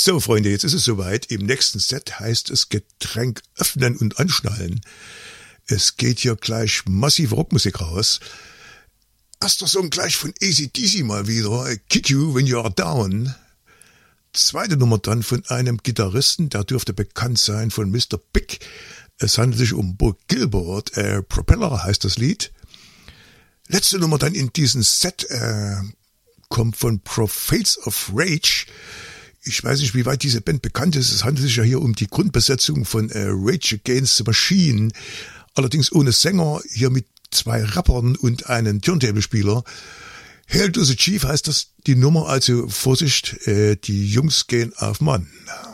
So, Freunde, jetzt ist es soweit. Im nächsten Set heißt es Getränk öffnen und anschnallen. Es geht hier gleich massive Rockmusik raus. Erster Song gleich von AC/DC mal wieder. I Kick You When You Are Down. Zweite Nummer dann von einem Gitarristen, der dürfte bekannt sein von Mr. Big. Es handelt sich um Bo Gilbert. Propeller heißt das Lied. Letzte Nummer dann in diesem Set kommt von Prophets of Rage. Ich weiß nicht, wie weit diese Band bekannt ist. Es handelt sich ja hier um die Grundbesetzung von Rage Against the Machine. Allerdings ohne Sänger, hier mit 2 Rappern und einem Turntable-Spieler. Hail to the Chief heißt das die Nummer, also Vorsicht, die Jungs gehen auf Mann.